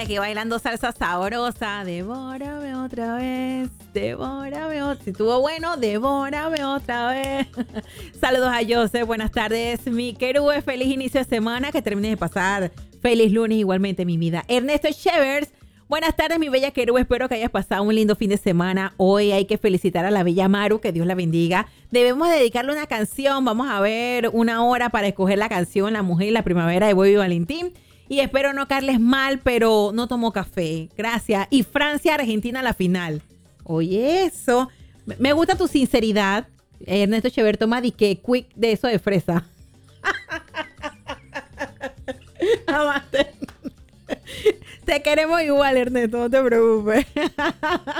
aquí bailando salsa sabrosa. Devórame otra vez, devórame otra. Si estuvo bueno, devórame otra vez. Saludos a Joseph, buenas tardes. Mi querube, feliz inicio de semana. Que termine de pasar. Feliz lunes igualmente, mi vida. Ernesto Chevers, buenas tardes, mi bella querube. Espero que hayas pasado un lindo fin de semana. Hoy hay que felicitar a la bella Maru, que Dios la bendiga. Debemos dedicarle una canción. Vamos a ver una hora para escoger la canción La Mujer y la Primavera de Bobby Valentín. Y espero no caerles mal, pero no tomo café. Gracias. Y Francia, Argentina a la final. Oye, eso. Me gusta tu sinceridad. Ernesto Chever, toma dique quick de eso de fresa. Amate. Te queremos igual, Ernesto, no te preocupes.